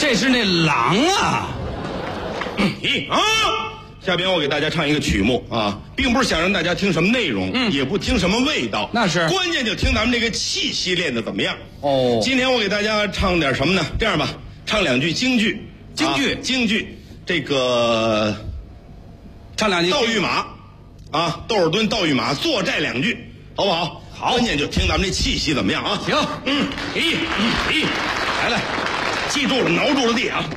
这是那狼啊！ 下边我给大家唱一个曲目啊，并不是想让大家听什么内容，也不听什么味道， 那是关键就听咱们这个气息练得怎么样。 哦， 今天我给大家唱点什么呢？这样吧，唱两句京剧。 京剧， 这个唱两句窦玉马啊，窦尔敦、窦玉马作债两句，好不好？ 好， 关键就听咱们这气息怎么样啊？ 行， 来，记住了，挠住了地啊！